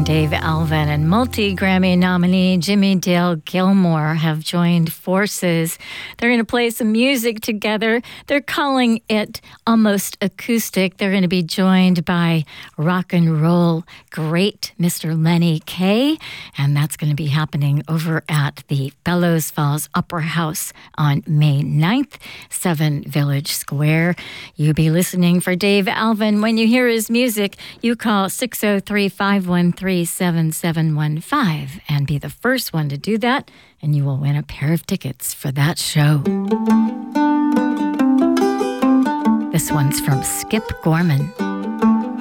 starring Dave Alvin and multi-Grammy nominee Jimmy Dale Gilmore have joined forces. They're going to play some music together. They're calling it Almost Acoustic. They're going to be joined by rock and roll great Mr. Lenny Kaye, and that's going to be happening over at the Bellows Falls Opera House on May 9th, 7 Village Square. You'll be listening for Dave Alvin. When you hear his music, you call 603-513-7715 and be the first one to do that, and you will win a pair of tickets for that show. This one's from Skip Gorman.